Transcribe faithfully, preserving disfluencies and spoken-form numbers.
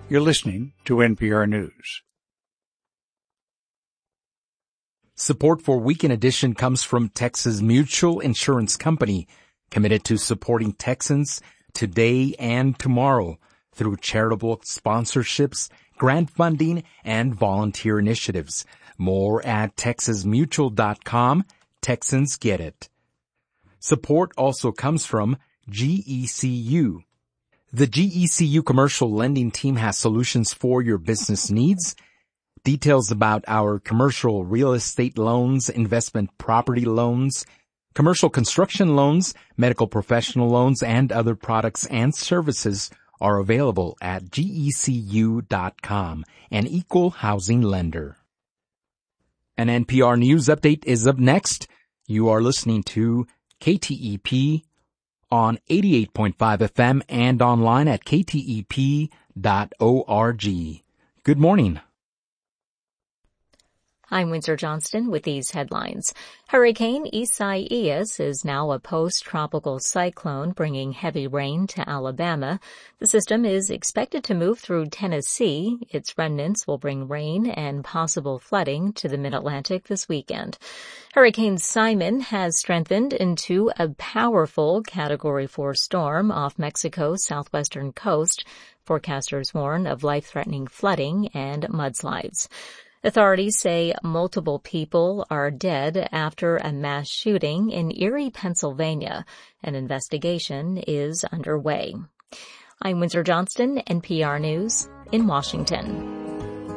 You're listening to N P R News. Support for Weekend Edition comes from Texas Mutual Insurance Company, committed to supporting Texans today and tomorrow through charitable sponsorships, grant funding, and volunteer initiatives. More at texas mutual dot com. Texans get it. Support also comes from G E C U. The G E C U commercial lending team has solutions for your business needs. Details about our commercial real estate loans, investment property loans, commercial construction loans, medical professional loans, and other products and services are available at G E C U dot com, an equal housing lender. An N P R News update is up next. You are listening to K T E P on eighty-eight point five F M and online at K T E P dot org. Good morning. I'm Windsor Johnston with these headlines. Hurricane Isaias is now a post-tropical cyclone bringing heavy rain to Alabama. The system is expected to move through Tennessee. Its remnants will bring rain and possible flooding to the mid-Atlantic this weekend. Hurricane Simon has strengthened into a powerful Category four storm off Mexico's southwestern coast. Forecasters warn of life-threatening flooding and mudslides. Authorities say multiple people are dead after a mass shooting in Erie, Pennsylvania. An investigation is underway. I'm Windsor Johnston, N P R News in Washington.